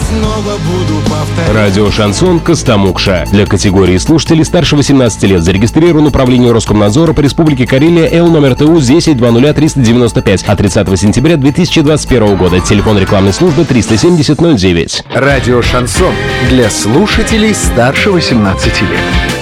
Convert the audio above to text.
снова буду повторять. Радио «Шансон» Костомукша. Для категории слушателей старше 18 лет зарегистрирован управление Роскомнадзора по Республике Карелия Л номер ТУ 10-20395 от 30 сентября 2021 года. Телефон рекламной службы 370 09. Радио «Шансон» для слушателей старше 18 лет.